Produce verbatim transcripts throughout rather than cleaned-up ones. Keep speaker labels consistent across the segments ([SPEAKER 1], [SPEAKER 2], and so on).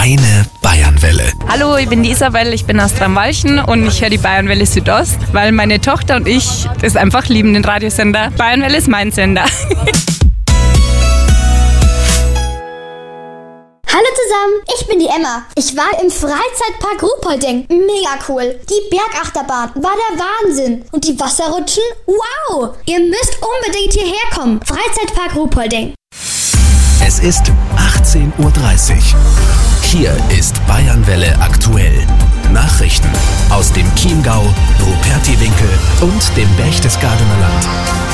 [SPEAKER 1] Deine Bayernwelle.
[SPEAKER 2] Hallo, ich bin die Isabel, ich bin aus Traunwalchen und ich höre die Bayernwelle Südost, weil meine Tochter und ich das einfach lieben, den Radiosender. Bayernwelle ist mein Sender.
[SPEAKER 3] Hallo zusammen, ich bin die Emma. Ich war im Freizeitpark Ruhpolding. Mega cool. Die Bergachterbahn war der Wahnsinn. Und die Wasserrutschen? Wow! Ihr müsst unbedingt hierher kommen. Freizeitpark Ruhpolding.
[SPEAKER 1] Es ist achtzehn Uhr dreißig. Hier ist Bayernwelle aktuell. Nachrichten aus dem Chiemgau, Rupertiwinkel und dem Berchtesgadener Land.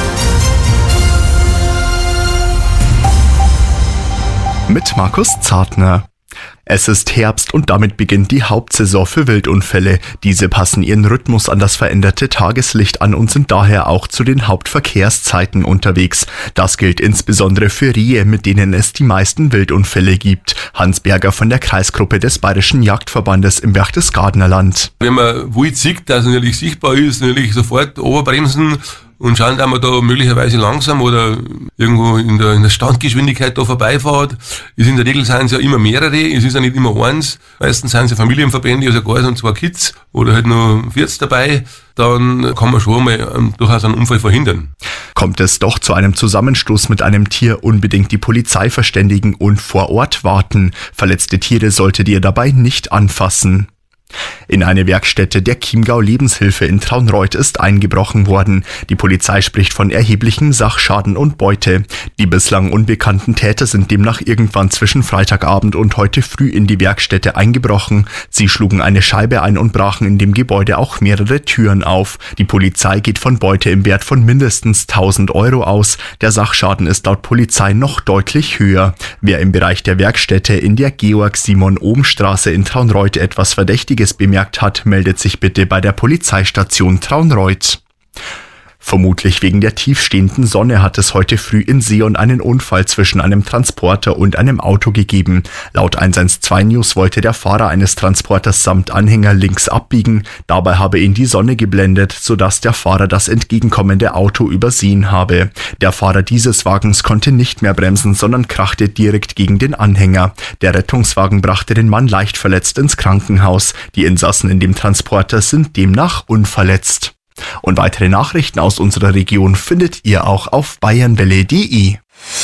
[SPEAKER 4] Mit Markus Zartner. Es ist Herbst und damit beginnt die Hauptsaison für Wildunfälle. Diese passen ihren Rhythmus an das veränderte Tageslicht an und sind daher auch zu den Hauptverkehrszeiten unterwegs. Das gilt insbesondere für Rehe, mit denen es die meisten Wildunfälle gibt. Hans Berger von der Kreisgruppe des Bayerischen Jagdverbandes im Berchtesgadener Land.
[SPEAKER 5] Wenn man Wild sieht, dass es natürlich sichtbar ist, natürlich sofort oberbremsen und schauen, dass man da möglicherweise langsam oder irgendwo in der, in der Standgeschwindigkeit da vorbeifährt. Ist in der Regel sind es ja immer mehrere, es ist ja nicht immer eins. Meistens sind es ja Familienverbände, also gar und zwei Kids oder halt nur vierzig dabei. Dann kann man schon mal um, durchaus einen Unfall verhindern.
[SPEAKER 4] Kommt es doch zu einem Zusammenstoß mit einem Tier, unbedingt die Polizei verständigen und vor Ort warten. Verletzte Tiere solltet ihr dabei nicht anfassen. In eine Werkstätte der Chiemgau Lebenshilfe in Traunreut ist eingebrochen worden. Die Polizei spricht von erheblichem Sachschaden und Beute. Die bislang unbekannten Täter sind demnach irgendwann zwischen Freitagabend und heute früh in die Werkstätte eingebrochen. Sie schlugen eine Scheibe ein und brachen in dem Gebäude auch mehrere Türen auf. Die Polizei geht von Beute im Wert von mindestens tausend Euro aus. Der Sachschaden ist laut Polizei noch deutlich höher. Wer im Bereich der Werkstätte in der Georg-Simon-Ohm-Straße in Traunreut etwas Verdächtiges bemerkt hat, meldet sich bitte bei der Polizeistation Traunreut. Vermutlich wegen der tiefstehenden Sonne hat es heute früh in Seeon einen Unfall zwischen einem Transporter und einem Auto gegeben. Laut eins eins zwei News wollte der Fahrer eines Transporters samt Anhänger links abbiegen. Dabei habe ihn die Sonne geblendet, sodass der Fahrer das entgegenkommende Auto übersehen habe. Der Fahrer dieses Wagens konnte nicht mehr bremsen, sondern krachte direkt gegen den Anhänger. Der Rettungswagen brachte den Mann leicht verletzt ins Krankenhaus. Die Insassen in dem Transporter sind demnach unverletzt. Und weitere Nachrichten aus unserer Region findet ihr auch auf bayernwelle punkt de.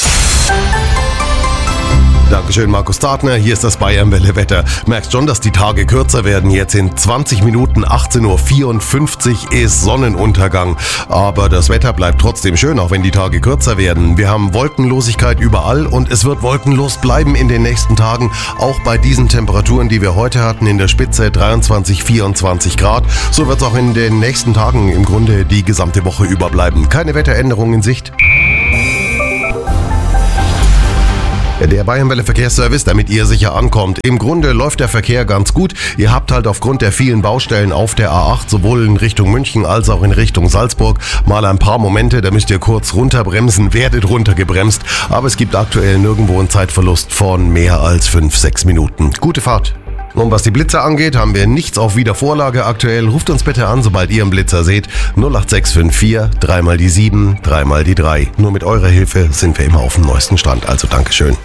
[SPEAKER 6] Dankeschön, Markus Zartner. Hier ist das Bayernwelle-Wetter. Merkst schon, dass die Tage kürzer werden. Jetzt in zwanzig Minuten, achtzehn Uhr vierundfünfzig ist Sonnenuntergang. Aber das Wetter bleibt trotzdem schön, auch wenn die Tage kürzer werden. Wir haben Wolkenlosigkeit überall und es wird wolkenlos bleiben in den nächsten Tagen. Auch bei diesen Temperaturen, die wir heute hatten, in der Spitze dreiundzwanzig, vierundzwanzig Grad. So wird es auch in den nächsten Tagen im Grunde die gesamte Woche überbleiben. Keine Wetteränderung in Sicht. Der Bayernwelle Verkehrsservice, damit ihr sicher ankommt. Im Grunde läuft der Verkehr ganz gut. Ihr habt halt aufgrund der vielen Baustellen auf der A acht, sowohl in Richtung München als auch in Richtung Salzburg, mal ein paar Momente, da müsst ihr kurz runterbremsen, werdet runtergebremst. Aber es gibt aktuell nirgendwo einen Zeitverlust von mehr als fünf, sechs Minuten. Gute Fahrt. Und was die Blitzer angeht, haben wir nichts auf Wiedervorlage aktuell. Ruft uns bitte an, sobald ihr einen Blitzer seht. null acht sechs fünf vier, dreimal die sieben, dreimal die drei. Nur mit eurer Hilfe sind wir immer auf dem neuesten Stand. Also Dankeschön.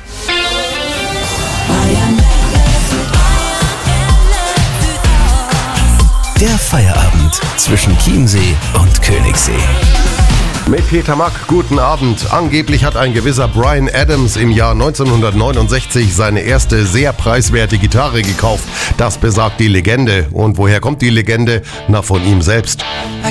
[SPEAKER 1] Der Feierabend zwischen Chiemsee und Königssee.
[SPEAKER 6] Mit Peter Mack, guten Abend. Angeblich hat ein gewisser Bryan Adams im Jahr neunzehnhundertneunundsechzig seine erste sehr preiswerte Gitarre gekauft. Das besagt die Legende. Und woher kommt die Legende? Na, von ihm selbst.